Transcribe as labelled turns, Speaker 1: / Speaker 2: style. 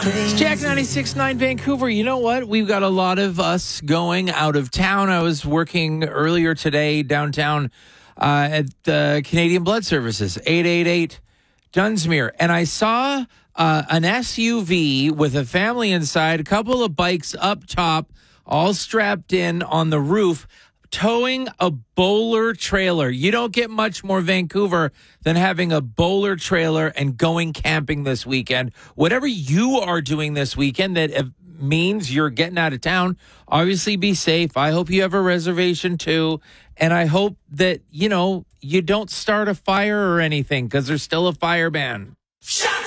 Speaker 1: It's Jack 96.9 Vancouver. You know what? We've got a lot of us going out of town. I was working earlier today downtown at the Canadian Blood Services, 888 Dunsmuir. And I saw an SUV with a family inside, a couple of bikes up top, all strapped in on the roof, towing a bowler trailer. You don't get much more Vancouver than having a bowler trailer and going camping this weekend. Whatever you are doing this weekend that means you're getting out of town, obviously be safe. I hope you have a reservation too. And I hope that, you don't start a fire or anything because there's still a fire ban.
Speaker 2: Shut